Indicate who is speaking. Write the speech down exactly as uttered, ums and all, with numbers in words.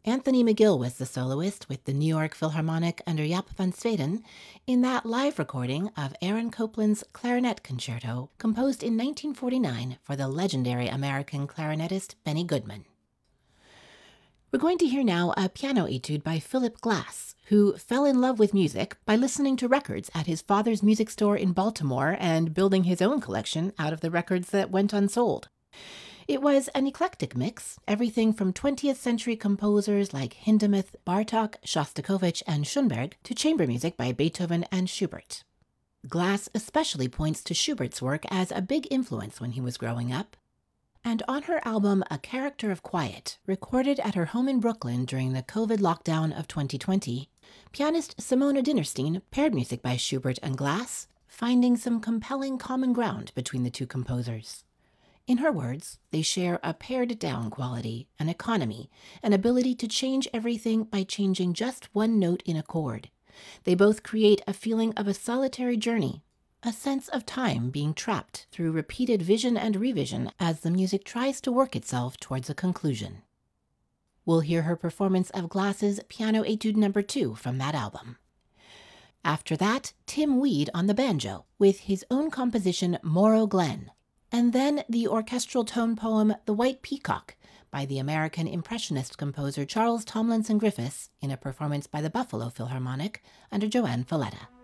Speaker 1: Anthony McGill was the soloist with the New York Philharmonic under Jaap van Zweden in that live recording of Aaron Copland's Clarinet Concerto, composed in nineteen forty-nine for the legendary American clarinetist Benny Goodman. We're going to hear now a piano etude by Philip Glass, who fell in love with music by listening to records at his father's music store in Baltimore and building his own collection out of the records that went unsold. It was an eclectic mix, everything from twentieth century composers like Hindemith, Bartók, Shostakovich, and Schoenberg to chamber music by Beethoven and Schubert. Glass especially points to Schubert's work as a big influence when he was growing up. And on her album A Character of Quiet, recorded at her home in Brooklyn during the COVID lockdown of twenty twenty, pianist Simona Dinnerstein paired music by Schubert and Glass, finding some compelling common ground between the two composers. In her words, they share a pared-down quality, an economy, an ability to change everything by changing just one note in a chord. They both create a feeling of a solitary journey, a sense of time being trapped through repeated vision and revision as the music tries to work itself towards a conclusion. We'll hear her performance of Glass's Piano Etude number two from that album. After that, Tim Weed on the banjo with his own composition Morro Glen, and then the orchestral tone poem The White Peacock by the American Impressionist composer Charles Tomlinson Griffiths in a performance by the Buffalo Philharmonic under Joanne Falletta.